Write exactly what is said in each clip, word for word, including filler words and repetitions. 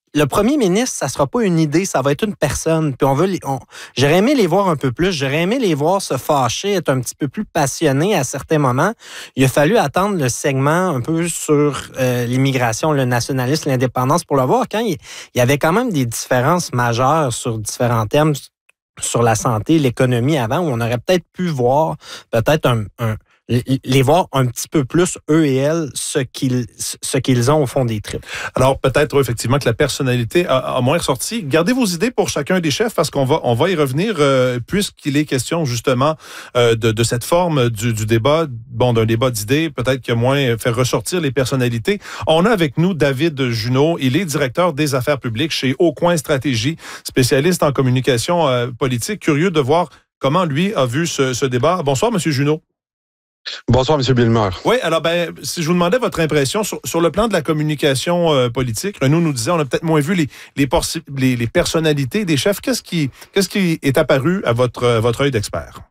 le premier ministre, ça sera pas une idée, ça va être une personne. Puis on veut, les, on, j'aurais aimé les voir un peu plus, j'aurais aimé les voir se fâcher, être un petit peu plus passionnés à certains moments. Il a fallu attendre le segment un peu sur euh, l'immigration, le nationalisme, l'indépendance pour le voir. Quand il, il y avait quand même des différences majeures sur différents thèmes, sur la santé, l'économie avant, où on aurait peut-être pu voir peut-être un, un les voir un petit peu plus, eux et elles, ce qu'ils, ce qu'ils ont au fond des tripes. Alors, peut-être effectivement que la personnalité a, a moins ressorti. Gardez vos idées pour chacun des chefs parce qu'on va, on va y revenir euh, puisqu'il est question justement euh, de, de cette forme du, du débat, bon, d'un débat d'idées, peut-être que moins faire ressortir les personnalités. On a avec nous David Junot. Il est directeur des affaires publiques chez Aucoin Stratégie, spécialiste en communication euh, politique. Curieux de voir comment lui a vu ce, ce débat. Bonsoir, Monsieur Junot. Bonsoir, M. Bilmer. Oui, alors ben, si je vous demandais votre impression sur, sur le plan de la communication euh, politique, Renaud nous disait, on a peut-être moins vu les, les, porci- les, les personnalités des chefs. Qu'est-ce qui, qu'est-ce qui est apparu à votre, à votre œil d'expert?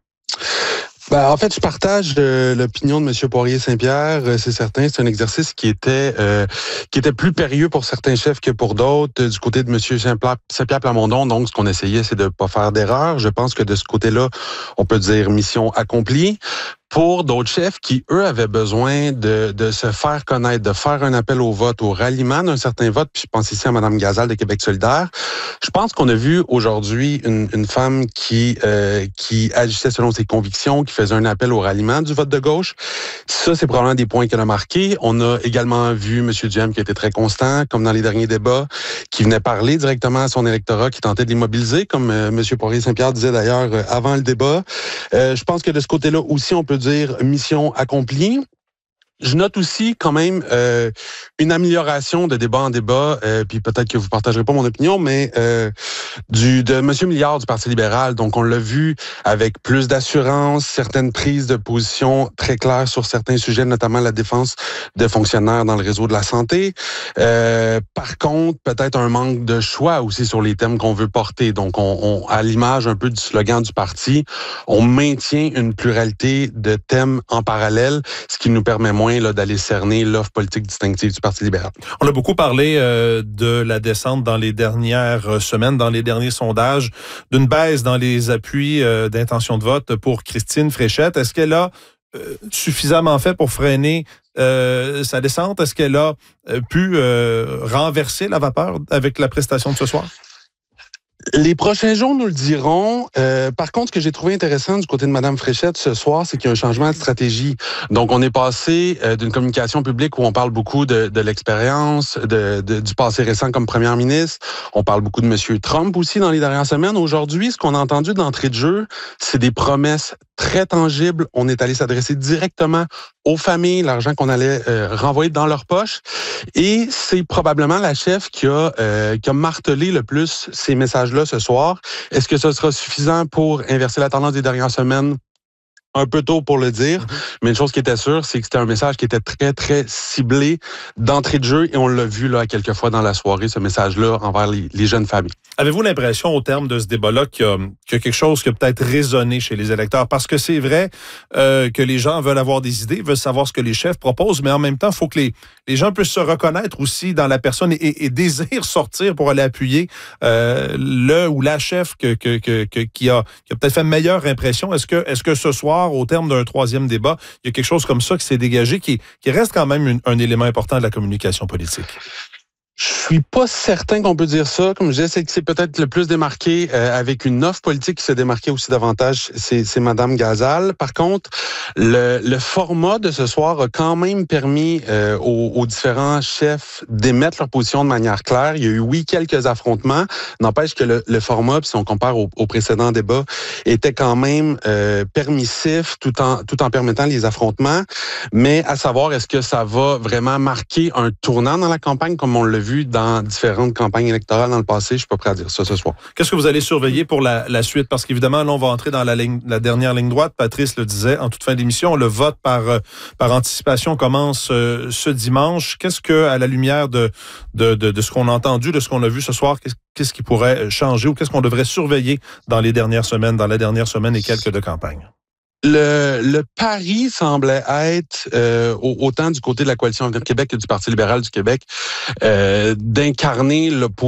Ben, en fait, je partage euh, l'opinion de M. Poirier-Saint-Pierre. Euh, c'est certain, c'est un exercice qui était euh, qui était plus périlleux pour certains chefs que pour d'autres. Du côté de M. Saint-Pierre Plamondon, donc, ce qu'on essayait, c'est de ne pas faire d'erreur. Je pense que de ce côté-là, on peut dire mission accomplie. Pour d'autres chefs qui, eux, avaient besoin de, de se faire connaître, de faire un appel au vote, au ralliement d'un certain vote, puis je pense ici à Mme Gazal de Québec solidaire, je pense qu'on a vu aujourd'hui une, une femme qui euh, qui agissait selon ses convictions, qui faisait un appel au ralliement du vote de gauche. Ça, c'est probablement des points qu'elle a marqués. On a également vu M. Duhem qui était très constant, comme dans les derniers débats, qui venait parler directement à son électorat, qui tentait de l'immobiliser, comme euh, M. Poirier-Saint-Pierre disait d'ailleurs euh, avant le débat. Euh, je pense que de ce côté-là aussi, on peut dire mission accomplie. Je note aussi quand même euh, une amélioration de débat en débat, euh, puis peut-être que vous partagerez pas mon opinion, mais euh, du de M. Milliard du Parti libéral. Donc on l'a vu avec plus d'assurance, certaines prises de position très claires sur certains sujets, notamment la défense de fonctionnaires dans le réseau de la santé. Euh, par contre, peut-être un manque de choix aussi sur les thèmes qu'on veut porter. Donc on, on à l'image un peu du slogan du parti, on maintient une pluralité de thèmes en parallèle, ce qui nous permet moins là, d'aller cerner l'offre politique distinctive du Parti libéral. On a beaucoup parlé euh, de la descente dans les dernières semaines, dans les derniers sondages, d'une baisse dans les appuis euh, d'intention de vote pour Christine Fréchette. Est-ce qu'elle a euh, suffisamment fait pour freiner euh, sa descente? Est-ce qu'elle a euh, pu euh, renverser la vapeur avec la prestation de ce soir? Les prochains jours nous le diront. Euh, par contre, ce que j'ai trouvé intéressant du côté de Mme Fréchette ce soir, c'est qu'il y a un changement de stratégie. Donc, on est passé euh, d'une communication publique où on parle beaucoup de, de l'expérience, de, de, du passé récent comme première ministre. On parle beaucoup de M. Trump aussi dans les dernières semaines. Aujourd'hui, ce qu'on a entendu d'entrée de jeu, c'est des promesses très tangibles. On est allé s'adresser directement aux familles, l'argent qu'on allait euh, renvoyer dans leur poche. Et c'est probablement la chef qui a, euh, qui a martelé le plus ces messages-là ce soir. Est-ce que ce sera suffisant pour inverser la tendance des dernières semaines? Un peu tôt pour le dire, mm-hmm. mais une chose qui était sûre, c'est que c'était un message qui était très, très ciblé d'entrée de jeu et on l'a vu là quelques fois dans la soirée, ce message-là envers les, les jeunes familles. Avez-vous l'impression au terme de ce débat-là qu'il y a, qu'il y a quelque chose qui a peut-être résonné chez les électeurs? Parce que c'est vrai euh, que les gens veulent avoir des idées, veulent savoir ce que les chefs proposent, mais en même temps, il faut que les, les gens puissent se reconnaître aussi dans la personne et, et, et désirent sortir pour aller appuyer euh, le ou la chef que, que, que, que, qui a, qui a peut-être fait une meilleure impression. Est-ce que, est-ce que ce soir, au terme d'un troisième débat, il y a quelque chose comme ça qui s'est dégagé, qui, qui reste quand même une, un élément important de la communication politique? Je suis pas certain qu'on peut dire ça. Comme je disais, c'est que c'est peut-être le plus démarqué euh, avec une offre politique qui se démarquait aussi davantage, c'est, c'est Mme Gazal. Par contre, le, le format de ce soir a quand même permis euh, aux, aux différents chefs d'émettre leur position de manière claire. Il y a eu, oui, quelques affrontements. N'empêche que le, le format, si on compare au, au précédent débat, était quand même euh, permissif tout en, tout en permettant les affrontements. Mais à savoir, est-ce que ça va vraiment marquer un tournant dans la campagne comme on l'a vu dans différentes campagnes électorales dans le passé? Je suis pas prêt à dire ça ce soir. Qu'est-ce que vous allez surveiller pour la, la suite? Parce qu'évidemment, là, on va entrer dans la, ligne, la dernière ligne droite. Patrice le disait en toute fin d'émission. Le vote par, par anticipation commence euh, ce dimanche. Qu'est-ce que, à la lumière de, de, de, de ce qu'on a entendu, de ce qu'on a vu ce soir, qu'est-ce, qu'est-ce qui pourrait changer ou qu'est-ce qu'on devrait surveiller dans les dernières semaines, dans la dernière semaine et quelques de campagne? Le, le pari semblait être, euh, autant du côté de la Coalition Avenir Québec que du Parti libéral du Québec, euh, d'incarner l'opposition